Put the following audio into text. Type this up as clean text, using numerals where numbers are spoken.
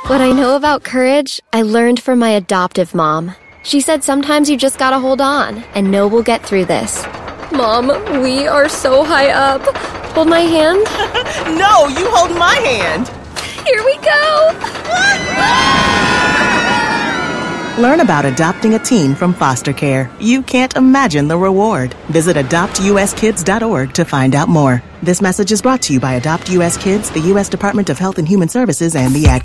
What I know about courage, I learned from my adoptive mom. She said sometimes you just gotta hold on and know we'll get through this. Mom, we are so high up. Hold my hand. No, you hold my hand. Here we go. Learn about adopting a teen from foster care. You can't imagine the reward. Visit adoptuskids.org to find out more. This message is brought to you by Adopt US Kids, the U.S. Department of Health and Human Services, and the Ad